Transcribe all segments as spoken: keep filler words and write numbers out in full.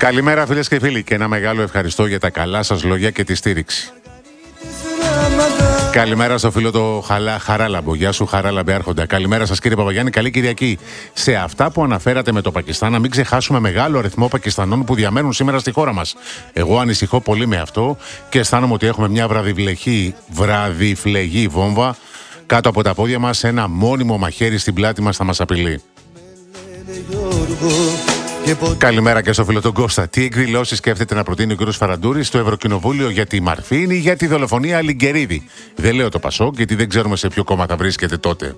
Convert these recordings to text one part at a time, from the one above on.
Καλημέρα φίλες και φίλοι και ένα μεγάλο ευχαριστώ για τα καλά σας λόγια και τη στήριξη. Καλημέρα στο φίλο το Χαλα... Χαράλαμπο. Γεια σου Χαράλαμπε άρχοντα. Καλημέρα σας κύριε Παπαγιάννη, καλή Κυριακή. Σε αυτά που αναφέρατε με το Πακιστάν, να μην ξεχάσουμε μεγάλο αριθμό Πακιστανών που διαμένουν σήμερα στη χώρα μας. Εγώ ανησυχώ πολύ με αυτό και αισθάνομαι ότι έχουμε μια βραδιφλεγή, βραδιφλεγή βόμβα κάτω από τα πόδια μας, ένα μόνιμο μαχαίρι στην πλάτη μας θα μας απειλεί. Καλημέρα και στο φίλο τον Κώστα. Τι εκδηλώσεις σκέφτεται να προτείνει ο κ. Φαραντούρης στο Ευρωκοινοβούλιο για τη Μαρφίνη ή για τη δολοφονία Αλιγκερίδη? Δεν λέω το Πασόκ, γιατί δεν ξέρουμε σε ποιο κόμμα θα βρίσκεται τότε.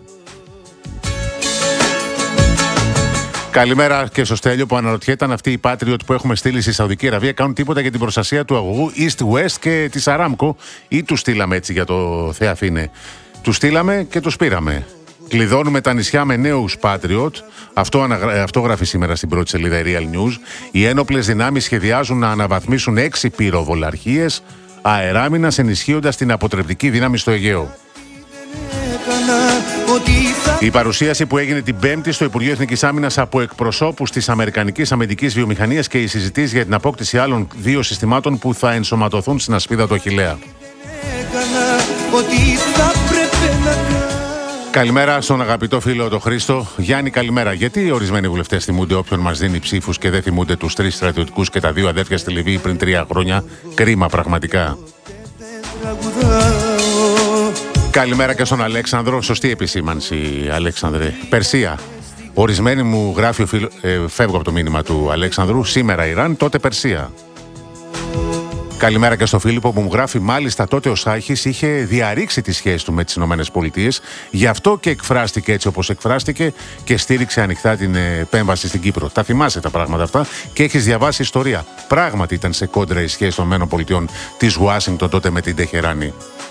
Καλημέρα και στο Στέλιο που αναρωτιέται αν αυτοί οι Patriot που έχουμε στείλει στη Σαουδική Αραβία κάνουν τίποτα για την προστασία του αγωγού East-West και της Aramco, ή τους στείλαμε έτσι για το Θεαφήνε. Τους στείλαμε και τους πήραμε. Κλειδώνουμε τα νησιά με νέους Patriot. Αυτό, αναγρα... Αυτό γράφει σήμερα στην πρώτη σελίδα η Real News. Οι ένοπλες δυνάμεις σχεδιάζουν να αναβαθμίσουν έξι πυροβολαρχίες αεράμινας, ενισχύοντας την αποτρεπτική δύναμη στο Αιγαίο. Η παρουσίαση που έγινε την Πέμπτη στο Υπουργείο Εθνικής Άμυνας από εκπροσώπους της Αμερικανικής Αμυντικής Βιομηχανίας και οι συζητήσεις για την απόκτηση άλλων δύο συστημάτων που θα ενσωματωθούν στην ασπίδα του Αχιλλέα. Καλημέρα στον αγαπητό φίλο τον Χρήστο. Γιάννη, καλημέρα. Γιατί ορισμένοι βουλευτές θυμούνται όποιον μας δίνει ψήφους και δεν θυμούνται τους τρεις στρατιωτικούς και τα δύο αδέρφια στη Λιβύη πριν τρία χρόνια? Κρίμα πραγματικά. Καλημέρα και στον Αλέξανδρο. Σωστή επισήμανση, Αλέξανδρε. Περσία. Ορισμένοι μου γράφει ο φίλο. Ε, φεύγω από το μήνυμα του Αλέξανδρου. Σήμερα Ιράν, τότε Περσία. Καλημέρα και στο Φίλιππο που μου γράφει, μάλιστα τότε ο Σάχης είχε διαρρήξει τη σχέση του με τις Ηνωμένες Πολιτείες, γι' αυτό και εκφράστηκε έτσι όπως εκφράστηκε και στήριξε ανοιχτά την επέμβαση στην Κύπρο. Τα θυμάσαι τα πράγματα αυτά και έχεις διαβάσει ιστορία. Πράγματι ήταν σε κόντρα η σχέση των ΗΠΑ της Ουάσιγκτον τότε με την Τεχεράνη.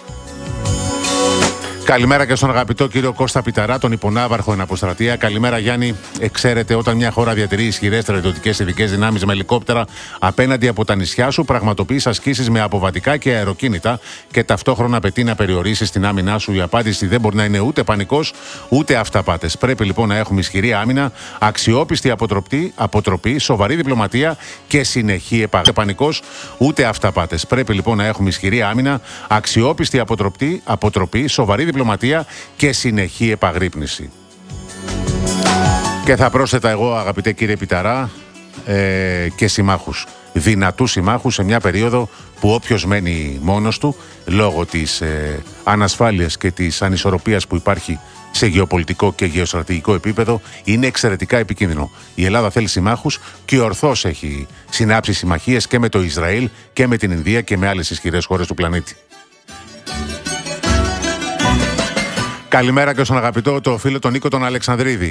Καλημέρα και στον αγαπητό κύριο Κώστα Πιταρά, τον υπονάβαρχο εν αποστρατεία. Καλημέρα Γιάννη. Εξαίρετε, όταν μια χώρα διατηρεί ισχυρές στρατιωτικές ειδικές δυνάμεις με ελικόπτερα απέναντι από τα νησιά σου, πραγματοποιείς ασκήσεις με αποβατικά και αεροκίνητα και ταυτόχρονα απαιτεί να περιορίσεις την άμυνά σου. Η απάντηση δεν μπορεί να είναι ούτε πανικός ούτε αυταπάτες. Πρέπει λοιπόν να έχουμε ισχυρή άμυνα, αξιόπιστη αποτροπή, αποτροπή σοβαρή διπλωματία και συνεχή επαγρύπνηση. Πανικός ούτε αυταπάτες. Πρέπει λοιπόν να έχουμε ισχυρή άμυνα, αξιόπιστη αποτροπή, αποτροπή σοβαρή διπλωματία και συνεχή επαγρύπνηση. Και θα πρόσθετα εγώ, αγαπητέ κύριε Πιταρά, ε, και συμμάχους. Δυνατούς συμμάχους σε μια περίοδο που όποιος μένει μόνος του, λόγω της ε, ανασφάλειας και της ανισορροπίας που υπάρχει σε γεωπολιτικό και γεωστρατηγικό επίπεδο, είναι εξαιρετικά επικίνδυνο. Η Ελλάδα θέλει συμμάχους και ορθώς έχει συνάψει συμμαχίες και με το Ισραήλ και με την Ινδία και με άλλες ισχυρές χώρες του πλανήτη. Καλημέρα και στον αγαπητό το φίλο τον Νίκο τον Αλεξανδρίδη.